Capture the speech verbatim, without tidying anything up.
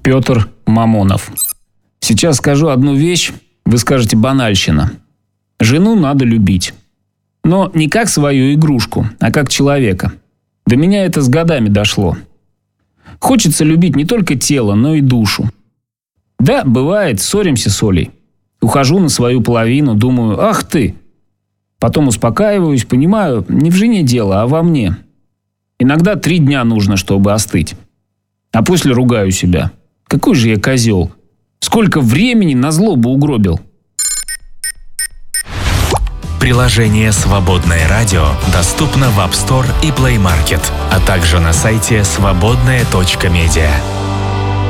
Петр Мамонов. Сейчас скажу одну вещь, вы скажете банальщина. Жену надо любить. Но не как свою игрушку, а как человека. До меня это с годами дошло. Хочется любить не только тело, но и душу. Да, бывает, ссоримся с Олей. Ухожу на свою половину, думаю, ах ты. Потом успокаиваюсь, понимаю, не в жене дело, а во мне. Иногда три дня нужно, чтобы остыть. А после ругаю себя. Какой же я козел. Сколько времени на злобу угробил. Приложение «Свободное радио» доступно в App Store и Play Market, а также на сайте свободная точка медиа.